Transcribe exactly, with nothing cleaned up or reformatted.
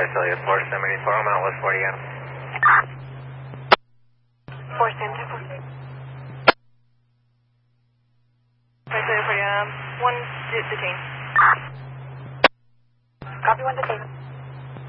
Visalia, four seventy-four, I'm out, West forty M. four seventy-four. Visalia, forty M, one detain. Copy, one detain.